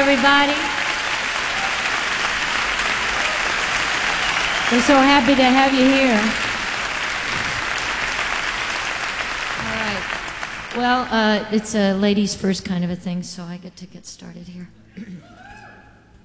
everybody. We're so happy to have you here. All right. Well, it's a ladies first kind of a thing, so I get to get started here.